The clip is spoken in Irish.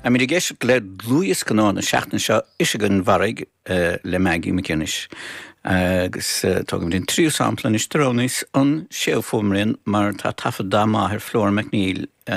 A mí ggéis le lúas gannána seaachna seo isigan bharraig le Maggie McInnes. Agus tugam dín tríú samplan is trónis an séofumrin mar tá tafad dá máthir Flora McNeil